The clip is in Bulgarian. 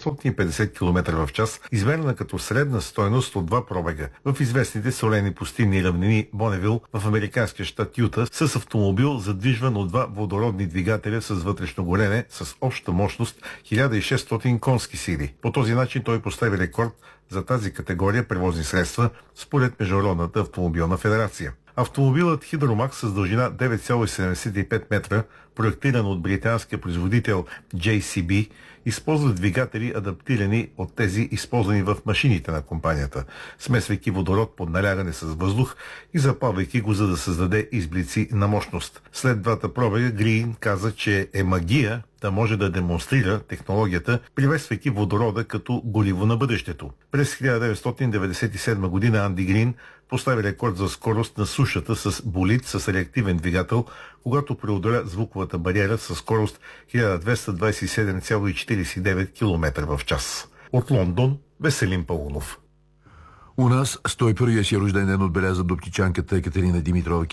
650 км в час, измерена като средна стойност от два пробега в известните солени пустинни равнини Боневил в американския щат Юта с автомобил, задвижван от два водородни двигателя с вътрешно горене с обща мощност 1600 конски сили. По този начин той постави рекорд за тази категория превозни средства според Международната автомобилна федерация. Автомобилът Хидромакс с дължина 9,75 метра, проектиран от британския производител JCB, използва двигатели, адаптирани от тези, използвани в машините на компанията, смесвайки водород под налягане с въздух и запалвайки го, за да създаде изблици на мощност. След двата пробега Грин каза, че е магия да може да демонстрира технологията, приветствайки водорода като гориво на бъдещето. През 1997 година Анди Грин постави рекорд за скорост на сушата с болид с реактивен двигател, когато преодоля звуковата бариера със скорост 1227,49 км в час. От Лондон, Веселин Паунов. У нас 101-я си рожден ден отбеляза доптичанката Екатерина Димитрова